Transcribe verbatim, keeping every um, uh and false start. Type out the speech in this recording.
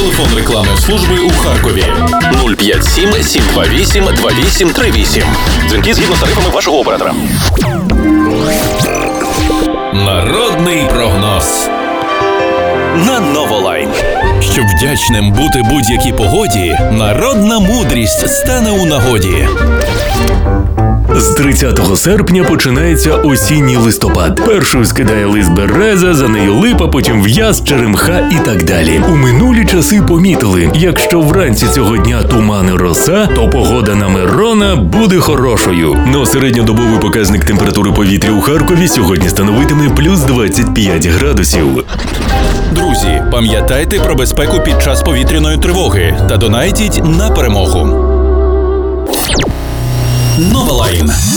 Телефон рекламної служби у Харкові нуль п'ять сім сім два вісім два вісім три вісім. Дзвінки згідно з тарифами вашого оператора. Народний прогноз на Новолайн. Щоб вдячним бути будь-якій погоді, народна мудрість стане у нагоді. З тридцятого серпня починається осінній листопад. Першою скидає лист береза, за нею липа, потім в'яз, черемха і так далі. У минулі часи помітили, якщо вранці цього дня туман і роса, то погода на Мирона буде хорошою. Но середньодобовий показник температури повітря у Харкові сьогодні становитиме плюс двадцять п'ять градусів. Друзі, пам'ятайте про безпеку під час повітряної тривоги та донайтіть на перемогу. Новолайн.